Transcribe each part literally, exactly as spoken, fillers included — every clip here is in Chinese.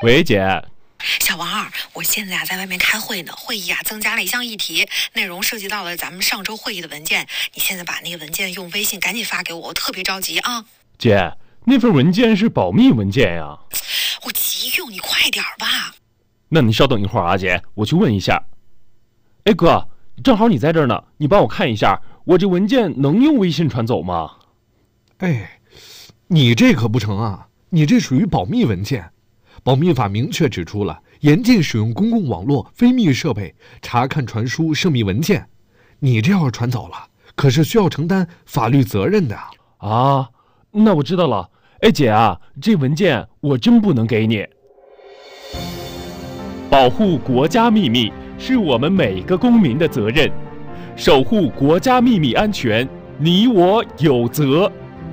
喂，姐。 小王二，我现在啊在外面开会呢，会议啊增加了一项议题，内容涉及到了咱们上周会议的文件。你现在把那个文件用微信赶紧发给我，我特别着急啊。 姐，那份文件是保密文件呀。 我急用，你快点吧。 那你稍等一会儿啊，姐，我去问一下。哎哥，正好你在这儿呢，你帮我看一下，我这文件能用微信传走吗？ 哎，你这可不成啊，你这属于保密文件。保密法明确指出了，严禁使用公共网络、非密设备查看、传输涉密文件。你这要是传走了，可是需要承担法律责任的啊。那我知道了。哎姐啊，这文件我真不能给你。保护国家秘密是我们每个公民的责任，守护国家秘密安全，你我有责。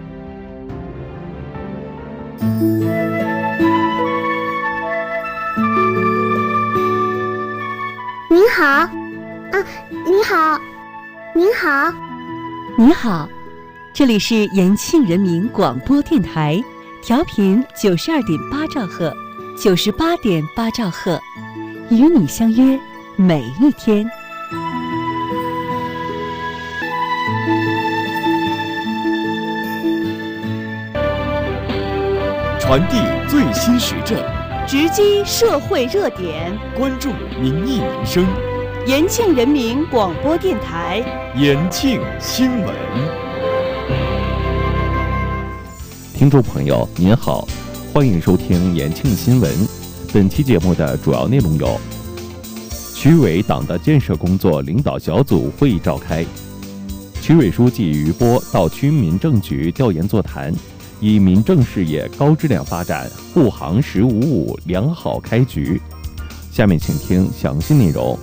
您好，啊，你好，您好， 你好，这里是延庆人民广播电台，调频九十二点八兆赫，九十八点八兆赫，与你相约每一天。 传递最新时政， 直击社会热点， 关注民意民生。 延庆人民广播电台， 延庆新闻。 听众朋友您好，欢迎收听延庆新闻。本期节目的主要内容有：区委党的建设工作领导小组会议召开，区委书记于波到区民政局调研座谈，以民政事业高质量发展，护航“十五五”良好开局。下面请听详细内容。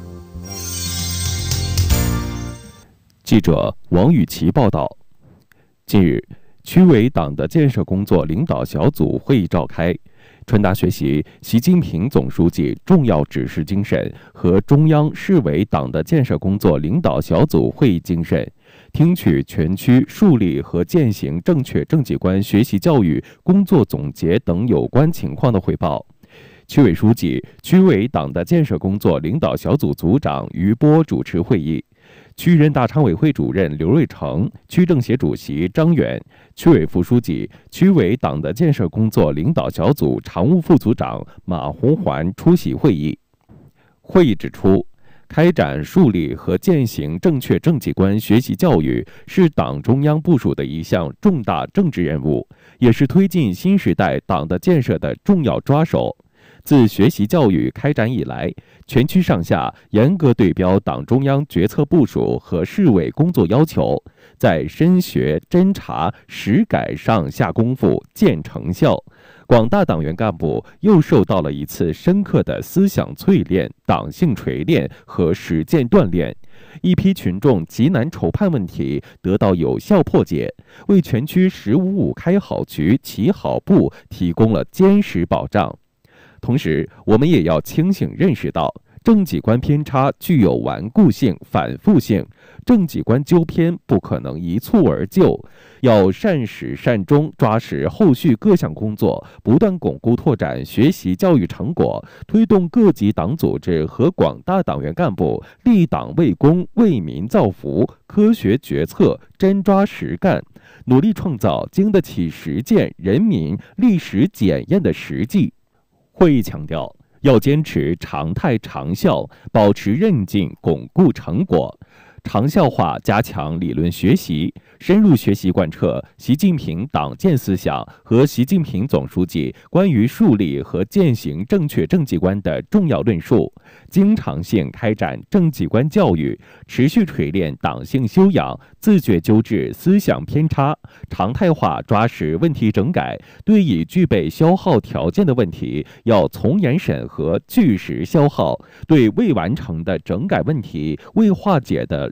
记者王雨琦报道，近日，区委党的建设工作领导小组会议召开，传达学习习近平总书记重要指示精神和中央市委党的建设工作领导小组会议精神，听取全区树立和践行正确政绩观学习教育工作总结等有关情况的汇报。区委书记、区委党的建设工作领导小组组长于波主持会议。区人大常委会主任刘瑞成、区政协主席张远、区委副书记、区委党的建设工作领导小组常务副组长马红环出席会议。会议指出，开展树立和践行正确政绩观学习教育是党中央部署的一项重大政治任务，也是推进新时代党的建设的重要抓手。自学习教育开展以来，全区上下严格对标党中央决策部署和市委工作要求，在深学、侦查、实改上下功夫，见成效。广大党员干部又受到了一次深刻的思想淬炼、党性锤炼和实践锻炼，一批群众急难愁盼问题得到有效破解，为全区“十五五”开好局、起好步提供了坚实保障。同时，我们也要清醒认识到，政绩观偏差具有顽固性、反复性，政绩观纠偏不可能一蹴而就，要善始善终，抓实后续各项工作，不断巩固拓展学习教育成果，推动各级党组织和广大党员干部立党为公、为民造福，科学决策，真抓实干，努力创造经得起实践、人民历史检验的实际。会议强调，要坚持常态长效，保持韧劲，巩固成果，长效化加强理论学习，深入学习贯彻习近平党建思想和习近平总书记关于树立和践行正确政绩观的重要论述，经常性开展政绩观教育，持续锤炼党性修养，自觉纠治思想偏差，常态化抓实问题整改，对已具备消耗条件的问题要从严审核，据实消耗，对未完成的整改问题、未化解的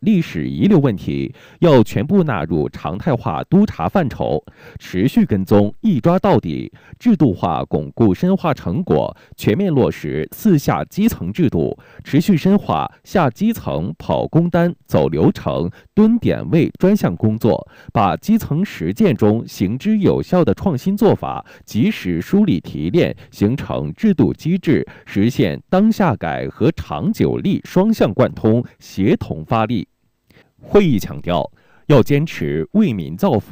历史遗留问题，要全部纳入常态化督查范畴，持续跟踪，一抓到底，制度化巩固深化成果，全面落实四下基层制度，持续深化下基层跑工单、走流程、蹲点位专项工作，把基层实践中行之有效的创新做法及时梳理提炼，形成制度机制，实现当下改和长久力双向贯通、协同发力。会议强调，要坚持为民造福。